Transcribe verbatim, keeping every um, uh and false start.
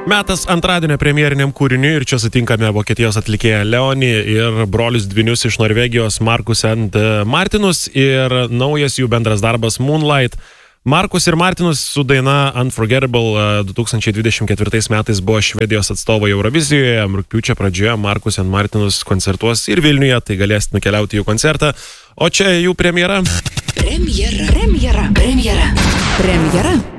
Metas antradienio premjeriniam kūriniui ir čia sutinkame Vokietijos atlikėją Leonį ir brolius dvynius iš Norvegijos Markus and Martinus ir naujas jų bendras darbas Moonlight. Markus ir Martinus su daina Unforgettable du tūkstančiai dvidešimt ketvirtais metais buvo Švedijos atstovai Eurovizijoje. Rugpjūčio pradžioje Markus and Martinus koncertuos ir Vilniuje, tai galėsit nukeliauti jų koncertą. O čia jų premjera. Premjera. Premjera. Premjera. Premjera.